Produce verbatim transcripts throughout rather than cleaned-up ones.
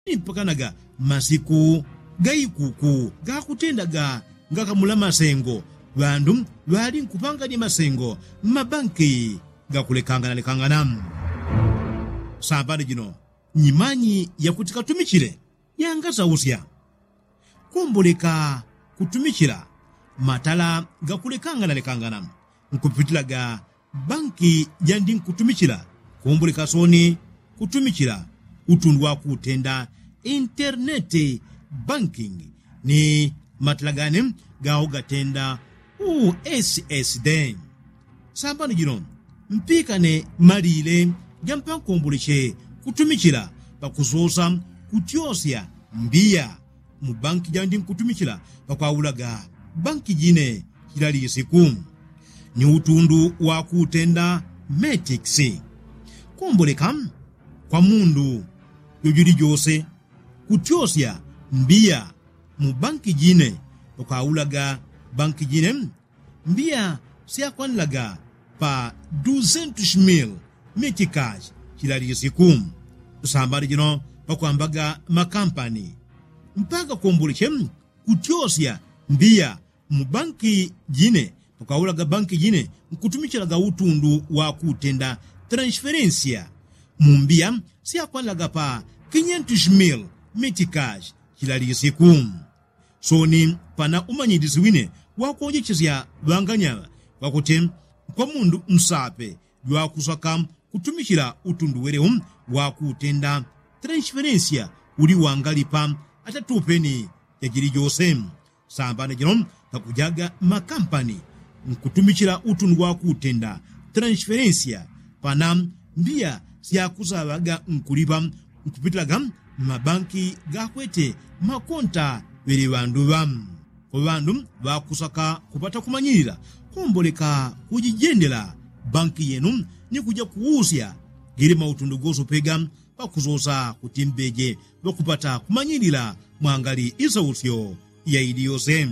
mpakanaga masiku gaikuku gakutendaga ngakamula masengo bandu bali nkupanga ni masengo mabanki gakulekangana lekangana sabali jino nyimanyi ya kutika tumikile yangaza usya kumbulika kutumikila matala gakulekangana lekangana nkupitilaga banki jandi nkutumikila kumbulika soni kutumikila utundu wa kutenda internet banking ni matlagane gao gatenda U S S D sabani jino mpikane malile jampa kumbulishe kutumikila pakuzosa kutyosya mbia mu banki jandi kutumikila pakwawulaga banki jine kilali siku ni utundu wa kutenda Metix kumbulika kwa mundu yojuri jose kutyosya mbia mu banki jine pakwawulaga banki jine mbia siakwanlaga pa duzentos mil meticage kilali siku sambari jino pakwambaga makampani mpaka kumbulishe kutyosya mbia mu banki jine pakwawulaga banki jine nkutumikilaga utundu wa kutenda transferencia mumbia siakwanlaga pa quinhentos mil meticage kilali siku soni pana umanyidisi wine wakuonjechezya banganya wakuti kwa mundu msape lwakusaka kutumikila utundu wereu wakutenda transferencia uli wangalipa atatupeni yajiri jose sambane jino pakujaga makampani nkutumikila utundu wakutenda transferencia pana mbia siyakusabaga nkulipa nkupitilaga mabanki gakwete makonta wele bandu bam kwa bandu bakusaka kupata kumanyirira kumboleka kujijendela banki yenu ni kuja kuusya giri mautundu gozo pega pakuzosa kutimbeje bakupata kumanyirira mwangali isa usyo ya idiyose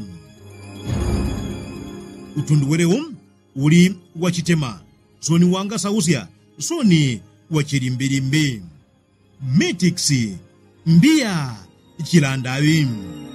utundu wereu uli wachitema soni wanga sausya soni wachirimbirimbi Metix mbia chilandawi.